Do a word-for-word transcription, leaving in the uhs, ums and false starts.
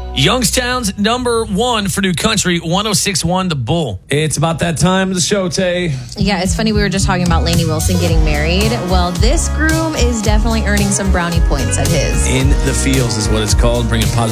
Youngstown's number one for New Country, one oh six point one The Bull. It's about that time of the show, Tay. Yeah, it's funny. We were just talking about Lainey Wilson getting married. Well, this groom is definitely earning some brownie points at his. In the Fields is what it's called, bringing positive